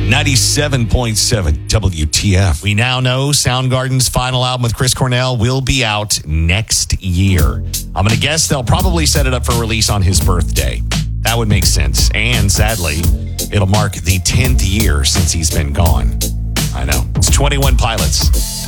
97.7 WTF. We now know Soundgarden's final album with Chris Cornell will be out next year. I'm going to guess they'll probably set it up for release on his birthday. That would make sense. And sadly, it'll mark the 10th year since he's been gone. I know. It's 21 Pilots.